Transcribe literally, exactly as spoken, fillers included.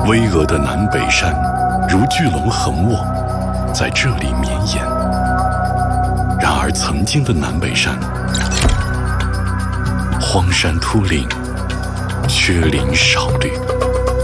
巍峨的南北山如巨龙横卧，在这里绵延。然而曾经的南北山，荒山秃岭，缺林少绿。